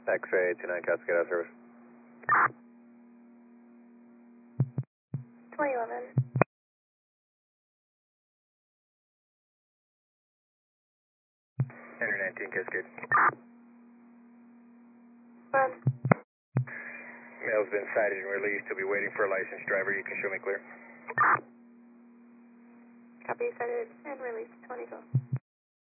X-ray 29 Cascade out service. 2011. Enter 19 Cascade. Run. Male's been cited and released. He'll be waiting for a licensed driver. You can show me clear. Copy, cited and released. 2012.